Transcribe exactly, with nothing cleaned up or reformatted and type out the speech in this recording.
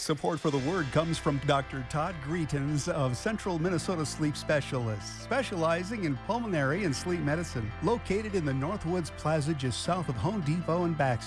Support for the Word comes from Doctor Todd Greetons of Central Minnesota Sleep Specialists, specializing in pulmonary and sleep medicine. Located in the Northwoods Plaza just south of Home Depot and Baxter.